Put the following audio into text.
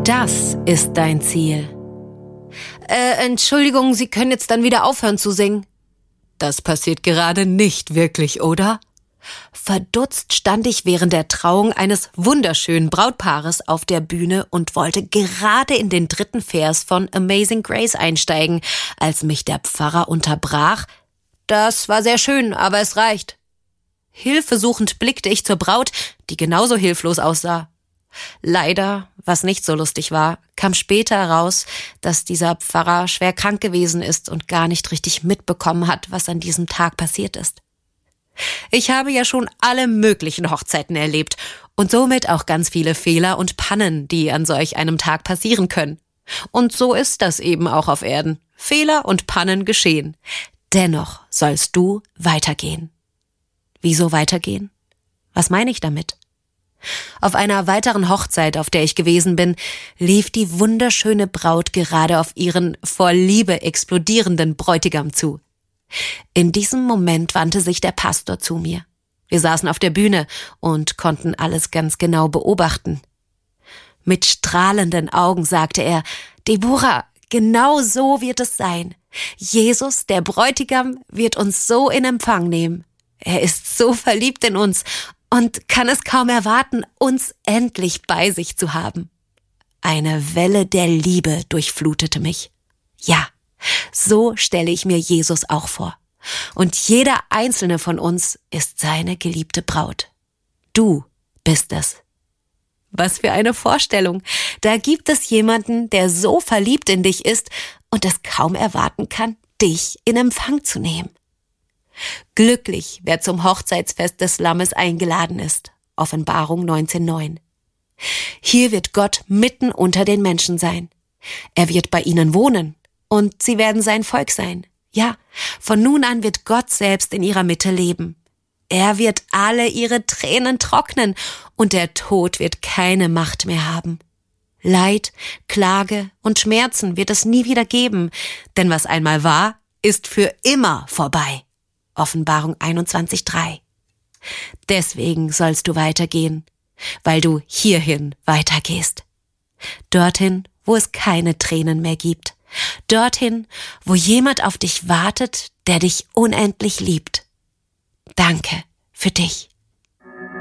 Das ist dein Ziel. Entschuldigung, Sie können jetzt dann wieder aufhören zu singen. Das passiert gerade nicht wirklich, oder? Verdutzt stand ich während der Trauung eines wunderschönen Brautpaares auf der Bühne und wollte gerade in den 3. Vers von Amazing Grace einsteigen, als mich der Pfarrer unterbrach. Das war sehr schön, aber es reicht. Hilfesuchend blickte ich zur Braut, die genauso hilflos aussah. Leider, was nicht so lustig war, kam später heraus, dass dieser Pfarrer schwer krank gewesen ist und gar nicht richtig mitbekommen hat, was an diesem Tag passiert ist. Ich habe ja schon alle möglichen Hochzeiten erlebt und somit auch ganz viele Fehler und Pannen, die an solch einem Tag passieren können. Und so ist das eben auch auf Erden. Fehler und Pannen geschehen. Dennoch sollst du weitergehen. Wieso weitergehen? Was meine ich damit? Auf einer weiteren Hochzeit, auf der ich gewesen bin, lief die wunderschöne Braut gerade auf ihren vor Liebe explodierenden Bräutigam zu. In diesem Moment wandte sich der Pastor zu mir. Wir saßen auf der Bühne und konnten alles ganz genau beobachten. Mit strahlenden Augen sagte er: Deborah, genau so wird es sein. Jesus, der Bräutigam, wird uns so in Empfang nehmen. Er ist so verliebt in uns und kann es kaum erwarten, uns endlich bei sich zu haben. Eine Welle der Liebe durchflutete mich. Ja, so stelle ich mir Jesus auch vor. Und jeder einzelne von uns ist seine geliebte Braut. Du bist es. Was für eine Vorstellung. Da gibt es jemanden, der so verliebt in dich ist und es kaum erwarten kann, dich in Empfang zu nehmen. Glücklich, wer zum Hochzeitsfest des Lammes eingeladen ist. Offenbarung 19,9. Hier wird Gott mitten unter den Menschen sein. Er wird bei ihnen wohnen und sie werden sein Volk sein. Ja, von nun an wird Gott selbst in ihrer Mitte leben. Er wird alle ihre Tränen trocknen und der Tod wird keine Macht mehr haben. Leid, Klage und Schmerzen wird es nie wieder geben, denn was einmal war, ist für immer vorbei. Offenbarung 21,3. Deswegen sollst du weitergehen, weil du hierhin weitergehst. Dorthin, wo es keine Tränen mehr gibt. Dorthin, wo jemand auf dich wartet, der dich unendlich liebt. Danke für dich.